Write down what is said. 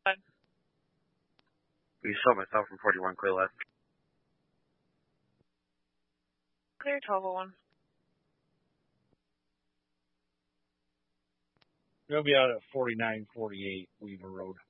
You saw myself from 41 clear left. Clear 1201. We'll be out at 4948 Weaver Road.